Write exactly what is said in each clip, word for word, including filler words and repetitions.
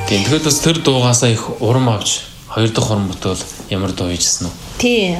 Тийм. Тэгэхээр бас тэр дуугаасаа их урам авч хоёр дахь уран бүтээл ямар дуу хийжсэн үү? Тий.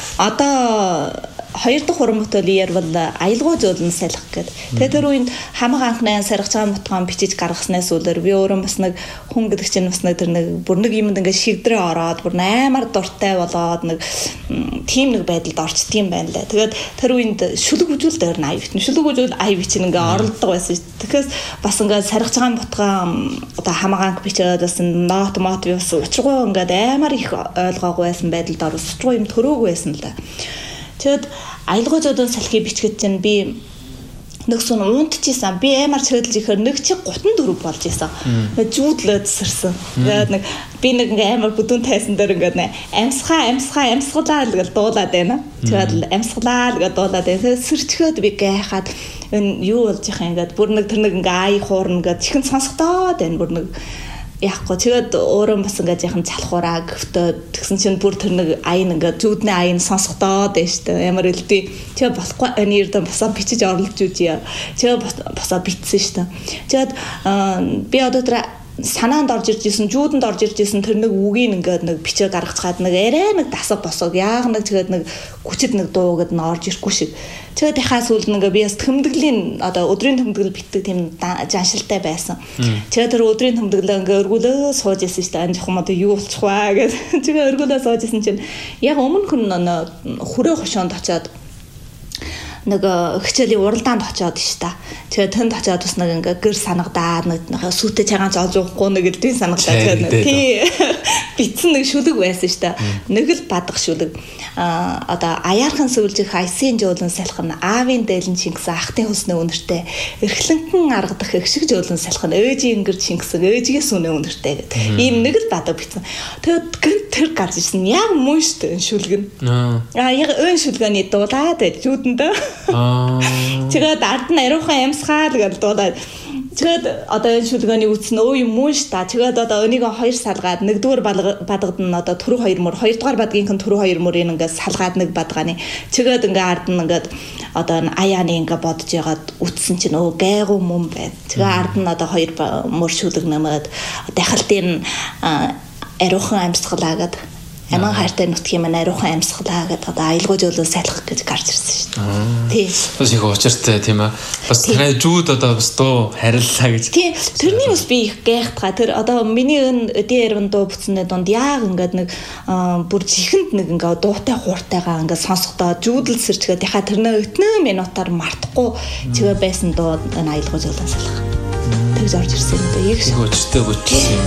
Одоо хоёр дахь уран бүтээлийн бол аялгау зөөлөн салхи гэдэг. Тэгээ тэр үед хамаг анхны саргаж байгаа мутгаан бичиж гаргаснаас үлээр би өөрөө бас нэг хүн гэдэг чинь бас нэг тэр нэг бүр нэг юмд ингээд шигдрээ ороод бүр амар дуртай болоод нэг тийм нэг байдалд орчдөг юм байна лээ. Тэгээд тэр үед шүлэг хүжүүл дээр нь аяа битэн. Шүлэг хүжүүл аяа бич ингээд оролдог байсан шүү. Тэгэхээр бас ингээд саргаж байгаа мутгаан одоо хамаг анх бичээд бас нот мот би бас учиргүй ингээд амар их ойлгоогүй байсан байдалд орсон. Учиргүй юм төрөөгүй байсан л да. Тэгэд аялгау зөөлөн салхи бичгэд чинь би нэг сүн унтчихсан. Би амар чирэлж ихээр нэг чи гутан дөрөв болж исэн. Жүүдлээд сэрсэн. Тэгээд нэг би нэг ингээ амар бүдүүн тайсан дээр ингээ амьсгаа амьсгаа амьсгалаа л гэж дуулаад байна. Тэгээд амьсгалаа л гэж дуулаад байна. Тэгээд сэрчгээд би гайхаад энэ юу болж их ингээд бүр нэг тэр нэг ингээ ай хуурна гэж чихэн сонсогдоод байна. Бүр нэг яахгүй тэгээд өөрөө бас ингээд яхан залхуураа гөвтөө тэгсэн чинь бүр тэр нэг аян ингээд зүудний аян сонсогдоод байна шүү дээ. Ямар элдээ тэгээ болохгүй нэрдэ босоо бичиж орлож үжээ. Тэгээ босоо битсэн шүү дээ. Тэгээд би одоо тэр санаанд орж ирж исэн жүүдэнд орж ирж исэн тэр нэг үгийг ингээд нэг бичээ гаргацгаад нэг арай нэг дасаг босог яг нэг тэгээд нэг хүчит нэг дуу гэд нь орж ирэхгүй шиг. Тэгээд яхаа сүүлд нэг би бас төмдөглийн одоо өдрийн төмдөгл битдэг тийм жаншилтай байсан. Тэгээд тэр өдрийн төмдөглөө ингээд өргөлөө сууж исэн шүү дээ. Ань жоохон одоо юу болчих вэ гэд. Тэгээд өргөлөө сууж исэн чинь яг өмнө хүн хүрээ хошоонд очиод нэг хичээлийн уралдаанд очиод ш та. Тэгээд тэнд очиод бас нэг ингээ гэр санагдаад нэг сүйтэй цагаан олж уухгүй нэг элдвийн санагдаад тэгээд тий битсэн нэг шүлэг байсан ш та. Нэг л бадах шүлэг. А одоо аяархан сүлжих айсын жуулан салхин аавын дээлэн шингэсэн ахтын хүснээ өнөртэй эрхлэнхэн аргадах эгшиг жуулан салхин өөжийн ингэр шингэсэн өөжигээс үнэ өнөртэй гэдэг. Ийм нэг л бадаа битсэн. Тэгээд тэр гарч ирсэн яг мөн ш та шүлэг нь. Аа яг өн шүлгээний дуулаад байж зүудэндээ. Аа. Тэгээд ард нь ариухан амьсгаал гэж дуулаад. Тэгээд одоо энэ шүлгээний үтс нь өө юм мөн ш та. Тэгээд одоо энийг хоёр салгаад нэгдүгээр бадгад нь одоо түрүү хоёр мөр хоёрдугаар бадгийн түрүү хоёр мөрийг ингээд салгаад нэг бадгааны. Тэгээд ингээд ард нь ингээд одоо аяаны ингээд бодож ягаад үтсэн чинь өө гайгүй мөн байд. Тэгээд ард нь одоо хоёр мөр шүлэг нэмээд дахилтын ариухан амьсгалаа гэдэг. Аман хайртай нутгийн маань ариухан амьсгалаа гэдэг одоо аялгау зөөлөн салхи гэж гарч ирсэн шүү дээ. Тий. Бас их учиртай тийм аа. Бас танай жууд одоо бас дуу хариллаа гэж. Тий. Тэрний бас би их гайхтгаа. Тэр одоо миний өн дээр дуу бүтсэний донд яг ингээд нэг бүр чихэнд нэг ингээд дуутай хууртайгаа ингээд сонсохдоо жүүдэл сэрчгээд яхаа тэрнээ өтнөө минутаар мартахгүй чигээ байсан дуу аялгау зөөлөн салхи. Тэгж орж ирсэн юм даа. Их учиртай бүжсэн.